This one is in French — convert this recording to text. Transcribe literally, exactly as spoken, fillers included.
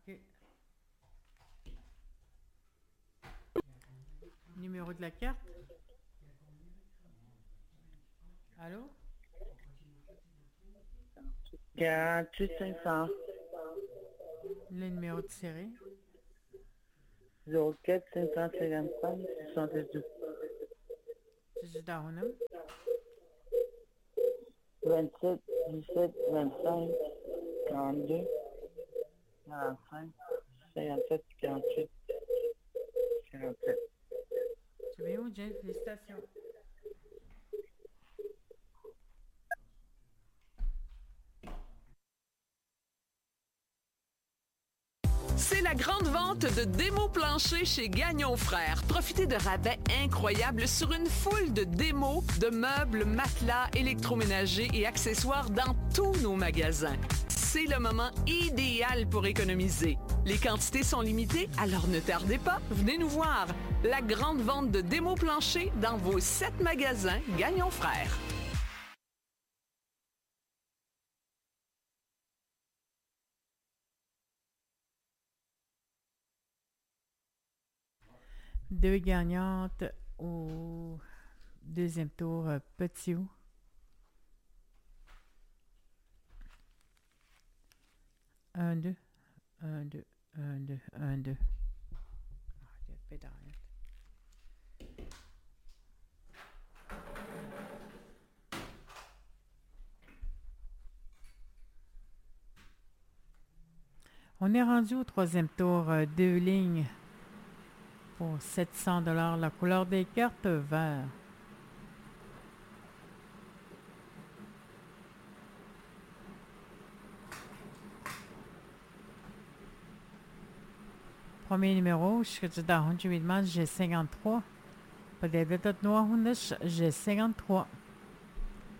OK. Numéro de la carte. Allô? quarante-huit cinq cents. Le numéro de série. zéro quatre cinq cent cinquante-cinq soixante-douze. C'est Darunum. vingt-sept dix-sept vingt-cinq quarante-deux quarante-cinq cinquante-sept quarante-huit quarante-sept. C'est bien où, Jane? Félicitations. C'est la grande vente de démos planchers chez Gagnon Frères. Profitez de rabais incroyables sur une foule de démos, de meubles, matelas, électroménagers et accessoires dans tous nos magasins. C'est le moment idéal pour économiser. Les quantités sont limitées, alors ne tardez pas, venez nous voir. La grande vente de démos planchers dans vos sept magasins Gagnon Frères. Deux gagnantes au deuxième tour, euh, Petit O. Un, deux. Un, deux. Un, deux. Un, deux. Ah, il y a pas d'arrêt. On est rendu au troisième tour, euh, deux lignes pour sept cents dollars. La couleur des cartes, vert. Premier numéro, Shkajadahun, Jimidman, G cinquante-trois. Pas des noir, G cinquante-trois.